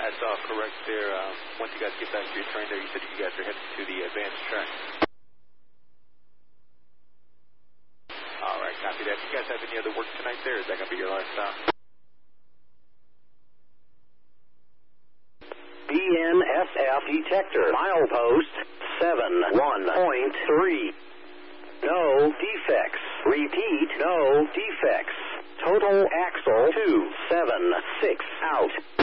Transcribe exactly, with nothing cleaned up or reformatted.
I saw correct there. Uh, once you guys get back to your train there, you said you guys are heading to the advanced track. All right, copy that. You guys have any other work tonight there? Is that going to be your last stop? B N S F detector, milepost seven one point three. No defects. Repeat, no defects. Total axle two seven six out.